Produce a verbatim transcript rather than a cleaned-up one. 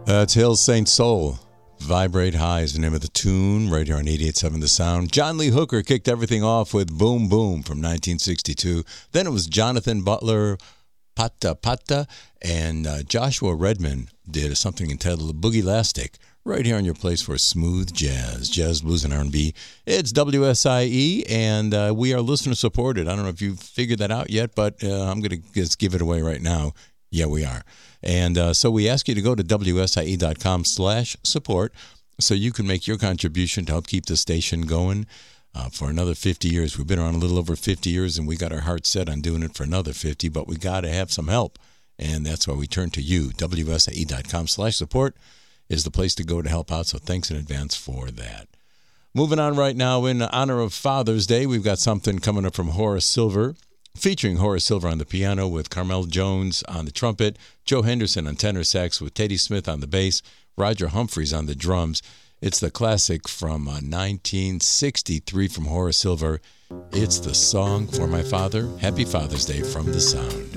That's Hills Saint Soul. Vibrate High is the name of the tune, right here on eighty-eight point seven The Sound. John Lee Hooker kicked everything off with Boom Boom from nineteen sixty-two. Then it was Jonathan Butler, Pata Pata, and uh, Joshua Redman did something entitled Boogie Lastic, right here on your place for smooth jazz, jazz, blues, and R and B. It's W S I E, and uh, we are listener-supported. I don't know if you've figured that out yet, but uh, I'm going to just give it away right now. Yeah, we are. And uh, so we ask you to go to W S I E dot com slash support so you can make your contribution to help keep the station going uh, for another fifty years. We've been around a little over fifty years, and we got our hearts set on doing it for another fifty, but we got to have some help, and that's why we turn to you. W S I E dot com slash support is the place to go to help out, so thanks in advance for that. Moving on right now, in honor of Father's Day, we've got something coming up from Horace Silver, featuring Horace Silver on the piano with Carmel Jones on the trumpet, Joe Henderson on tenor sax with Teddy Smith on the bass, Roger Humphreys on the drums. It's the classic from uh, nineteen sixty-three from Horace Silver. It's the song for my father. Happy Father's Day from The Sound.